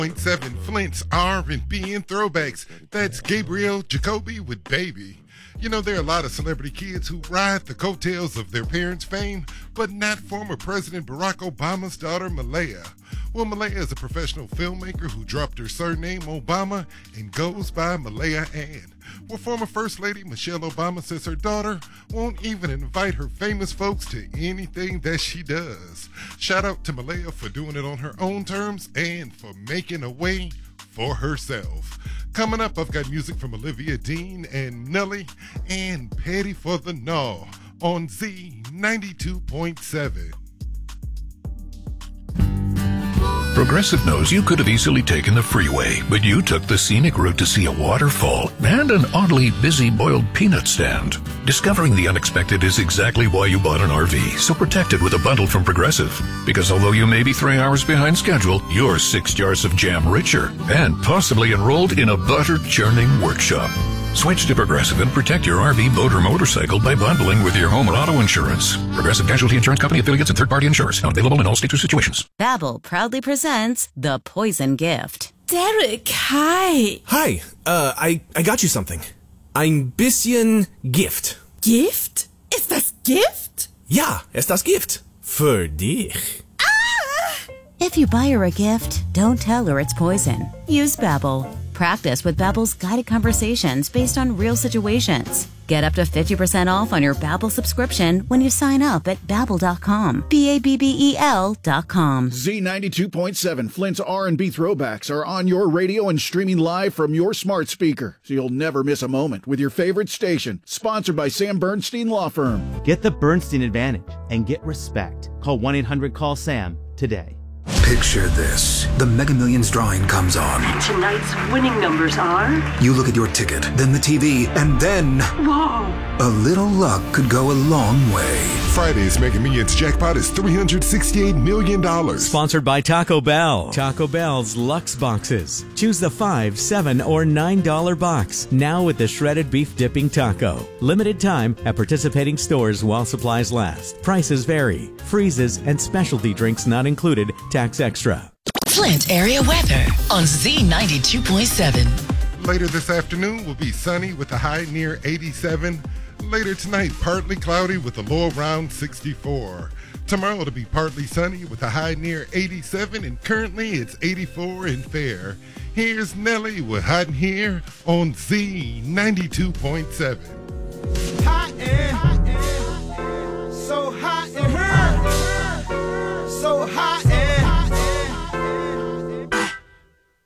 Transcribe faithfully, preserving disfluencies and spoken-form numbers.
point seven Flint's R and B and throwbacks. That's Gabriel Jacoby with Baby. You know, there are a lot of celebrity kids who ride the coattails of their parents' fame, but not former President Barack Obama's daughter, Malaya. Well, Malaya is a professional filmmaker who dropped her surname Obama and goes by Malaya Ann. Well, former First Lady Michelle Obama says her daughter won't even invite her famous folks to anything that she does. Shout out to Malaya for doing it on her own terms and for making a way for herself. Coming up, I've got music from Olivia Dean and Nelly and Petty for the Gnaw on Z ninety-two point seven. Progressive knows you could have easily taken the freeway, but you took the scenic route to see a waterfall and an oddly busy boiled peanut stand. Discovering the unexpected is exactly why you bought an R V, so protect it with a bundle from Progressive. Because although you may be three hours behind schedule, you're six jars of jam richer and possibly enrolled in a butter-churning workshop. Switch to Progressive and protect your R V, boat, or motorcycle by bundling with your home or auto insurance. Progressive Casualty Insurance Company affiliates and third-party insurers. Not available in all states or situations. Babbel proudly presents The Poison Gift. Derek, hi. Hi, uh, I, I got you something. Ein bisschen Gift. Gift? Ist das Gift? Ja, ist das Gift. Für dich. If you buy her a gift, don't tell her it's poison. Use Babbel. Practice with Babbel's guided conversations based on real situations. Get up to fifty percent off on your Babbel subscription when you sign up at babbel dot com. B A B B E L dot com. Z ninety-two point seven Flint's R and B throwbacks are on your radio and streaming live from your smart speaker, so you'll never miss a moment with your favorite station. Sponsored by Sam Bernstein Law Firm. Get the Bernstein advantage and get respect. Call one eight hundred call SAM today. Picture this. The Mega Millions drawing comes on. Tonight's winning numbers are... You look at your ticket, then the T V, and then... Whoa! A little luck could go a long way. Friday's Mega Millions jackpot is three hundred sixty-eight million dollars. Sponsored by Taco Bell. Taco Bell's Lux Boxes. Choose the five, seven, or nine dollar box. Now with the shredded beef dipping taco. Limited time at participating stores while supplies last. Prices vary. Freezes and specialty drinks not included. Tax extra. Flint area weather on Z ninety-two point seven. Later this afternoon will be sunny with a high near eighty-seven. Later tonight, partly cloudy with a low around sixty-four. Tomorrow it'll be partly sunny with a high near eighty-seven, and currently it's eighty-four and fair. Here's Nelly with Hot in Here on Z ninety-two point seven.